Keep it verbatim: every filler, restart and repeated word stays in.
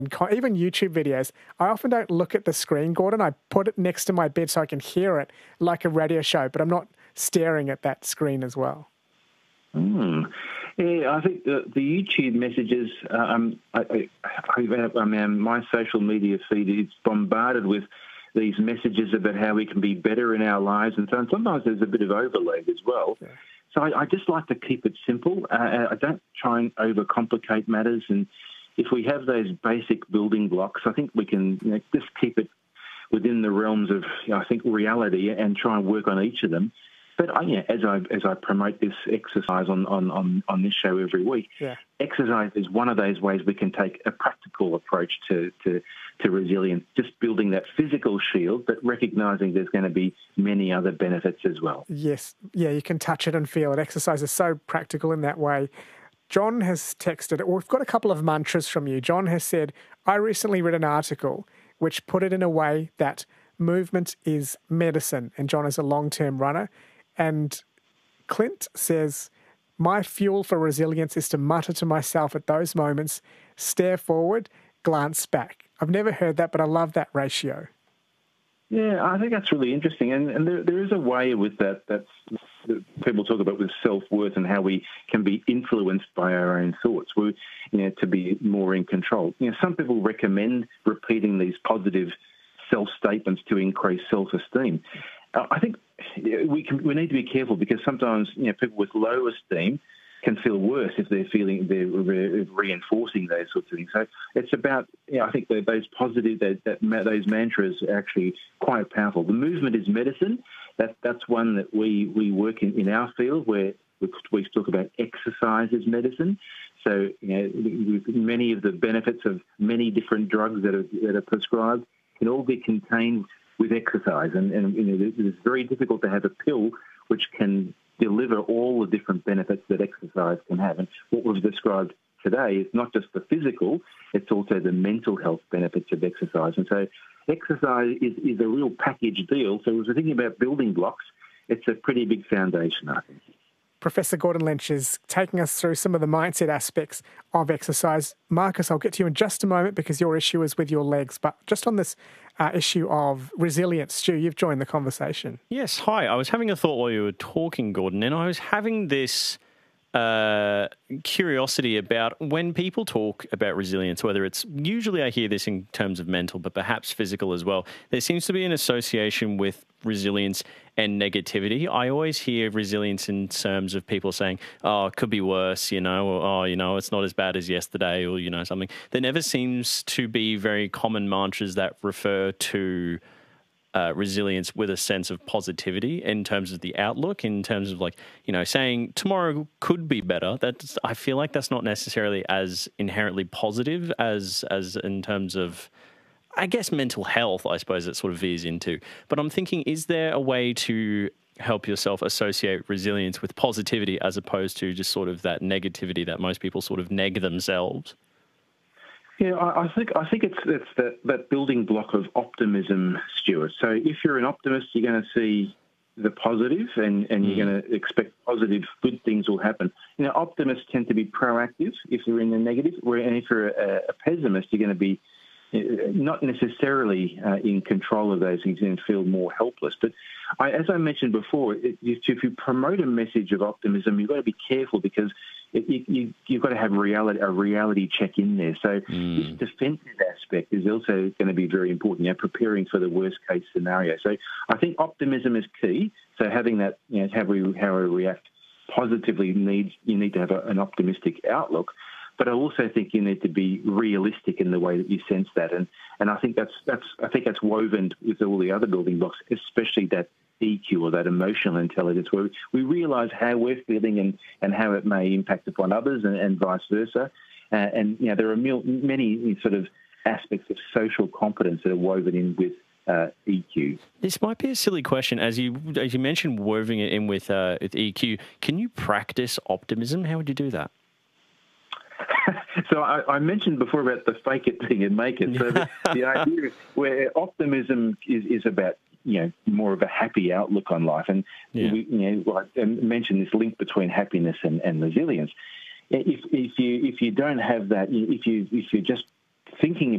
even YouTube videos, I often don't look at the screen, Gordon. I put it next to my bed so I can hear it like a radio show, but I'm not staring at that screen as well. Mm. Yeah, I think the, the YouTube messages, um, I, I, I mean, my social media feed is bombarded with these messages about how we can be better in our lives, and so on. Sometimes there's a bit of overload as well. Yeah. So I, I just like to keep it simple. Uh, I don't try and overcomplicate matters, and if we have those basic building blocks, I think we can, you know, just keep it within the realms of, you know, I think, reality, and try and work on each of them. But I, yeah, as I as I promote this exercise on, on, on, on this show every week, yeah. exercise is one of those ways we can take a practical approach to, to, to resilience, just building that physical shield, but recognising there's going to be many other benefits as well. Yes, yeah, you can touch it and feel it. Exercise is so practical in that way. John has texted, well, we've got a couple of mantras from you. John has said, I recently read an article which put it in a way that movement is medicine, and John is a long-term runner. And Clint says, my fuel for resilience is to mutter to myself at those moments, stare forward, glance back. I've never heard that, but I love that ratio. Yeah, I think that's really interesting. And, and there, there is a way with that that's, that people talk about with self-worth and how we can be influenced by our own thoughts, we, you know, to be more in control. You know, some people recommend repeating these positive self-statements to increase self-esteem. Uh, I think we can, we need to be careful, because sometimes, you know, people with low esteem can feel worse if they're feeling they're re- reinforcing those sorts of things. So it's about, you know, I think that those positive that, that those mantras are actually quite powerful. The movement is medicine. That that's one that we we work in, in our field, where we, we talk about exercise as medicine. So, you know, many of the benefits of many different drugs that are that are prescribed can all be contained with exercise, and, and you know, it's very difficult to have a pill which can deliver all the different benefits that exercise can have. And what we've described today is not just the physical, it's also the mental health benefits of exercise. And so exercise is, is a real package deal. So as we're thinking about building blocks, it's a pretty big foundation, I think. Professor Gordon Lynch is taking us through some of the mindset aspects of exercise. Marcus, I'll get to you in just a moment, because your issue is with your legs. But just on this uh, issue of resilience, Stu, you've joined the conversation. Yes, hi. I was having a thought while you were talking, Gordon, and I was having this uh, curiosity about when people talk about resilience, whether it's, usually I hear this in terms of mental, but perhaps physical as well. There seems to be an association with resilience and negativity. I always hear resilience in terms of people saying, oh, it could be worse, you know, or, oh, you know, it's not as bad as yesterday, or, you know, something. There never seems to be very common mantras that refer to Uh, resilience with a sense of positivity in terms of the outlook, in terms of, like, you know, saying tomorrow could be better. That's, I feel like that's not necessarily as inherently positive as as in terms of, I guess, mental health, I suppose it sort of veers into. But I'm thinking, is there a way to help yourself associate resilience with positivity as opposed to just sort of that negativity that most people sort of neg themselves? Yeah, I, I think I think it's it's that, that building block of optimism, Stuart. So if you're an optimist, you're going to see the positive, and, and mm. you're going to expect positive, good things will happen. You know, optimists tend to be proactive if you're in the negative, and if you're a, a pessimist, you're going to be not necessarily uh, in control of those things and feel more helpless. But I, as I mentioned before, it, if you promote a message of optimism, you've got to be careful, because it, you, you, you've got to have reality, a reality check in there. So mm. this defensive aspect is also going to be very important, you know, preparing for the worst case scenario. So I think optimism is key. So having that, you know, how we, how we react positively needs, you need to have a, an optimistic outlook. But I also think you need to be realistic in the way that you sense that, and and I think that's that's I think that's woven with all the other building blocks, especially that E Q, or that emotional intelligence, where we realise how we're feeling and, and how it may impact upon others, and, and vice versa. Uh, and you know, there are mil- many sort of aspects of social competence that are woven in with uh, E Q. This might be a silly question, as you as you mentioned, woven it in with uh, with E Q. Can you practice optimism? How would you do that? So I, I mentioned before about the fake it thing and make it. So the, the idea is where optimism is, is about, you know, more of a happy outlook on life. And yeah. we, you know, like I mentioned this link between happiness and, and resilience. If if you if you don't have that, if you if you're just thinking